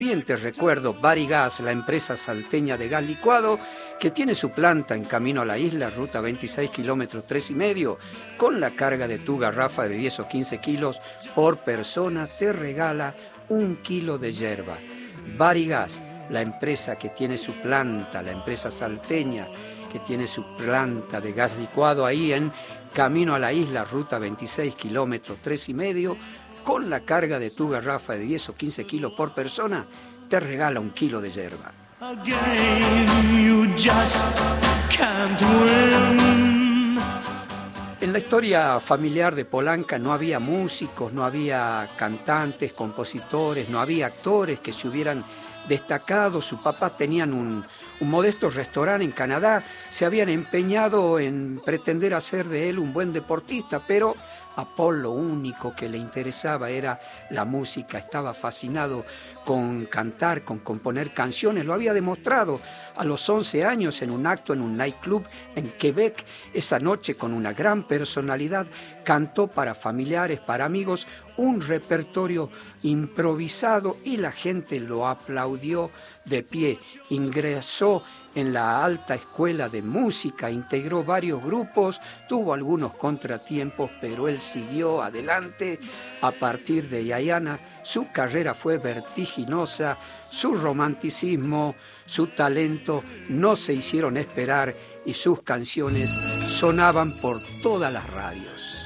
Bien te recuerdo, Barigas, la empresa salteña de gas licuado, que tiene su planta en camino a la isla, ruta 26 kilómetros 3,5, con la carga de tu garrafa de 10 o 15 kilos por persona, te regala 1 kilo de yerba. Barigas, la empresa que tiene su planta, la empresa salteña, que tiene su planta de gas licuado ahí en camino a la isla, ruta 26 kilómetros 3,5, con la carga de tu garrafa de 10 o 15 kilos por persona, te regala 1 kilo de yerba. En la historia familiar de Polanca no había músicos, no había cantantes, compositores, no había actores que se hubieran destacado. Sus papás tenían un modesto restaurante en Canadá, se habían empeñado en pretender hacer de él un buen deportista, pero a Paul lo único que le interesaba era la música, estaba fascinado con cantar, con componer canciones, lo había demostrado a los 11 años en un acto en un nightclub en Quebec. Esa noche, con una gran personalidad, cantó para familiares, para amigos, un repertorio improvisado y la gente lo aplaudió de pie. Ingresó en la alta escuela de música, integró varios grupos, tuvo algunos contratiempos, pero él siguió adelante. A partir de Yayana, su carrera fue vertiginosa, su romanticismo, su talento no se hicieron esperar y sus canciones sonaban por todas las radios.